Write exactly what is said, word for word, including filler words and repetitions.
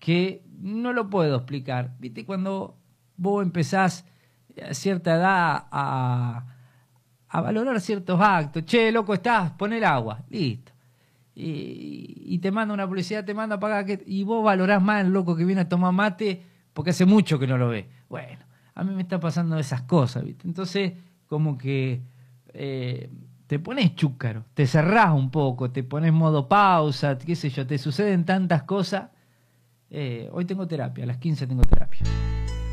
que no lo puedo explicar. ¿Viste? Cuando vos empezás a cierta edad a, a valorar ciertos actos. Che, loco, estás, pon el agua. Listo. Y, y te manda una publicidad, te manda a pagar, que, y vos valorás más el loco que viene a tomar mate porque hace mucho que no lo ves. Bueno, a mí me está pasando esas cosas, ¿viste? Entonces, como que eh, te pones chúcaro, te cerrás un poco, te pones modo pausa, qué sé yo, te suceden tantas cosas. Eh, hoy tengo terapia, a las quince tengo terapia.